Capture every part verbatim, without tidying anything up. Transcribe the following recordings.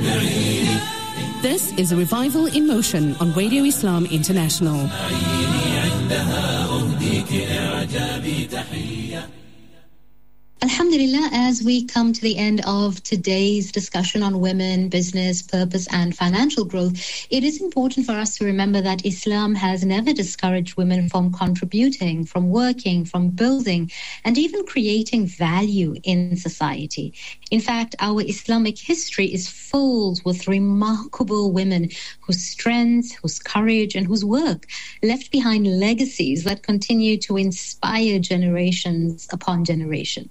This is a Revival in Motion on Radio Islam International. Alhamdulillah, as we come to the end of today's discussion on women, business, purpose, and financial growth, it is important for us to remember that Islam has never discouraged women from contributing, from working, from building, and even creating value in society. In fact, our Islamic history is full with remarkable women whose strength, whose courage, and whose work left behind legacies that continue to inspire generations upon generations.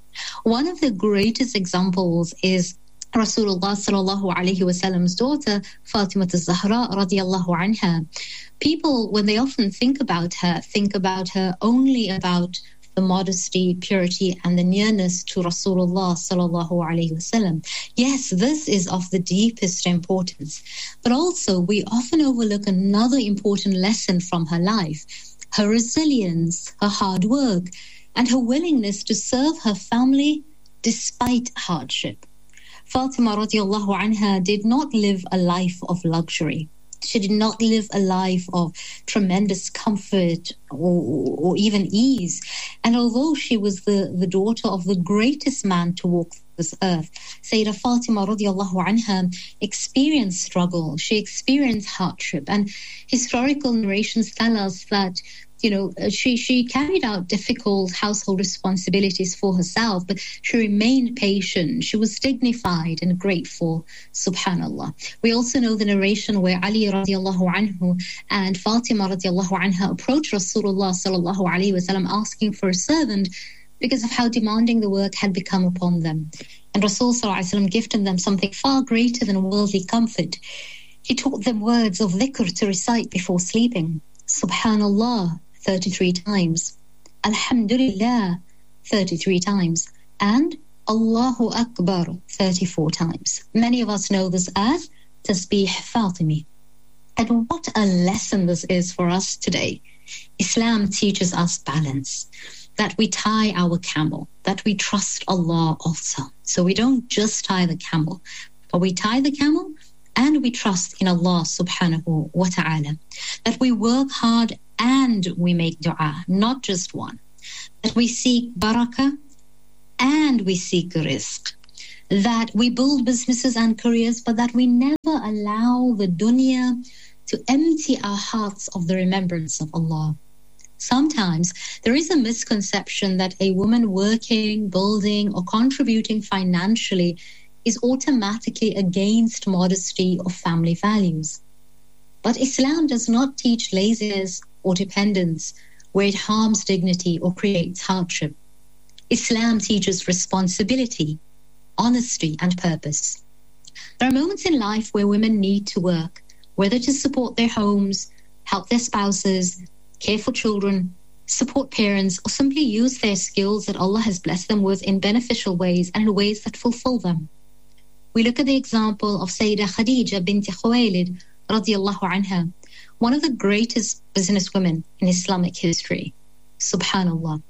One of the greatest examples is Rasulullah sallallahu alayhi wasallam's daughter, Fatima al-Zahra radiyallahu anha. People, when they often think about her, think about her only about the modesty, purity, and the nearness to Rasulullah sallallahu alayhi wasallam. Yes, this is of the deepest importance. But also, we often overlook another important lesson from her life: her resilience, her hard work, and her willingness to serve her family despite hardship. Fatima radiallahu anha did not live a life of luxury. She did not live a life of tremendous comfort or, or even ease. And although she was the, the daughter of the greatest man to walk this earth, Sayyidah Fatima radiallahu anha experienced struggle. She experienced hardship. And historical narrations tell us that You know, she, she carried out difficult household responsibilities for herself, but she remained patient. She was dignified and grateful, subhanallah. We also know the narration where Ali radiallahu anhu and Fatima radiallahu anha approached Rasulullah sallallahu alayhi wasallam asking for a servant because of how demanding the work had become upon them. And Rasul sallallahu alayhi wasallam gifted them something far greater than worldly comfort. He taught them words of dhikr to recite before sleeping. Subhanallah, thirty-three times. Alhamdulillah, thirty-three times. And Allahu Akbar, thirty-four times. Many of us know this as Tasbih Fatimi. And what a lesson this is for us today. Islam teaches us balance, that we tie our camel, that we trust Allah also. So we don't just tie the camel, but we tie the camel and we trust in Allah subhanahu wa ta'ala. That we work hard and we make dua, not just one. That we seek barakah and we seek rizq. That we build businesses and careers, but that we never allow the dunya to empty our hearts of the remembrance of Allah. Sometimes there is a misconception that a woman working, building, or contributing financially is automatically against modesty or family values. But Islam does not teach laziness or dependence where it harms dignity or creates hardship. Islam teaches responsibility, honesty, and purpose. There are moments in life where women need to work, whether to support their homes, help their spouses, care for children, support parents, or simply use their skills that Allah has blessed them with in beneficial ways and in ways that fulfill them. We look at the example of Sayyidah Khadija bint Khuwaylid radiyallahu anha, one of the greatest businesswomen in Islamic history. Subhanallah.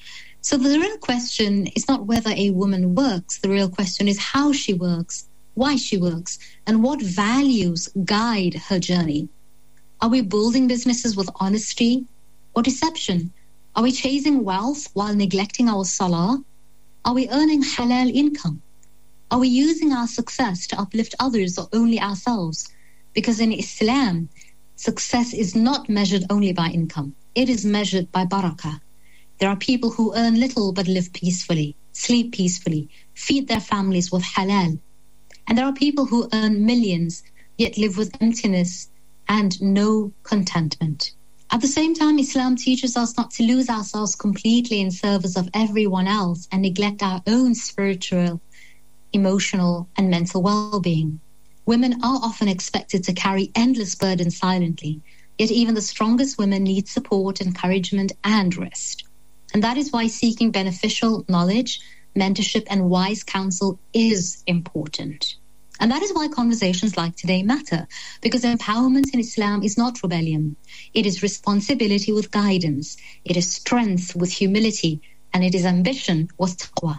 So the real question is not whether a woman works. The real question is how she works, why she works, and what values guide her journey. Are we building businesses with honesty or deception? Are we chasing wealth while neglecting our salah? Are we earning halal income? Are we using our success to uplift others or only ourselves? Because in Islam, success is not measured only by income. It is measured by barakah. There are people who earn little but live peacefully, sleep peacefully, feed their families with halal. And there are people who earn millions yet live with emptiness and no contentment. At the same time, Islam teaches us not to lose ourselves completely in service of everyone else and neglect our own spiritual, emotional, and mental well-being. Women are often expected to carry endless burdens silently, yet even the strongest women need support, encouragement, and rest. And that is why seeking beneficial knowledge, mentorship, and wise counsel is important. And that is why conversations like today matter, because empowerment in Islam is not rebellion. It is responsibility with guidance. It is strength with humility, and it is ambition with taqwa.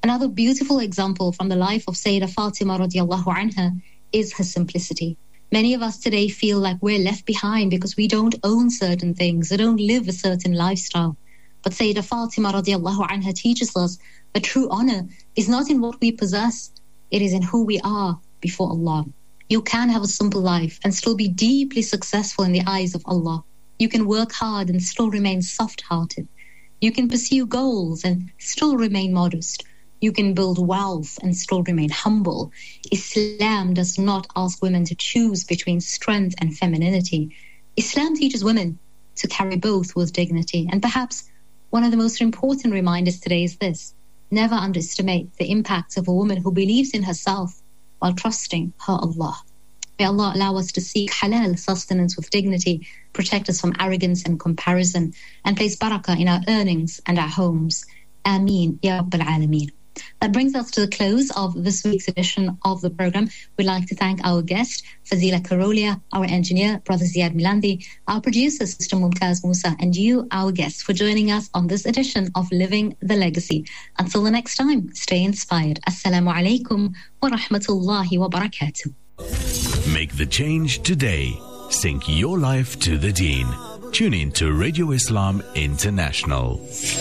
Another beautiful example from the life of Sayyidah Fatima radiallahu anha is her simplicity. Many of us today feel like we're left behind because we don't own certain things, we don't live a certain lifestyle. But Sayyidah Fatima radiallahu anha teaches us that true honor is not in what we possess, it is in who we are before Allah. You can have a simple life and still be deeply successful in the eyes of Allah. You can work hard and still remain soft-hearted. You can pursue goals and still remain modest. You can build wealth and still remain humble. Islam does not ask women to choose between strength and femininity. Islam teaches women to carry both with dignity. And perhaps one of the most important reminders today is this: never underestimate the impact of a woman who believes in herself while trusting her Allah. May Allah allow us to seek halal sustenance with dignity, protect us from arrogance and comparison, and place barakah in our earnings and our homes. Ameen, Ya Rabbil Alameen. That brings us to the close of this week's edition of the program. We'd like to thank our guest, Fazila Karolia, our engineer, Brother Ziad Milandi, our producer, Sister Mumtaz Musa, and you, our guests, for joining us on this edition of Living the Legacy. Until the next time, stay inspired. Assalamu alaikum wa rahmatullahi wa barakatuh. Make the change today. Sync your life to the Deen. Tune in to Radio Islam International.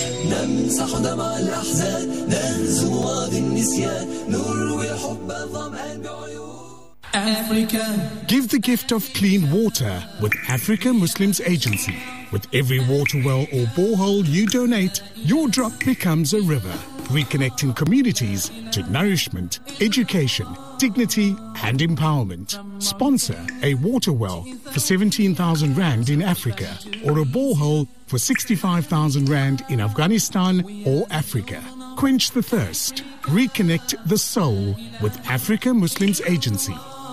Africa. Give the gift of clean water with Africa Muslims Agency. With every water well or borehole you donate, your drop becomes a river, reconnecting communities to nourishment, education, dignity and empowerment. Sponsor a water well for seventeen thousand rand in Africa or a borehole for sixty-five thousand rand in Afghanistan or Africa. Quench the thirst. Reconnect the soul with Africa Muslims Agency.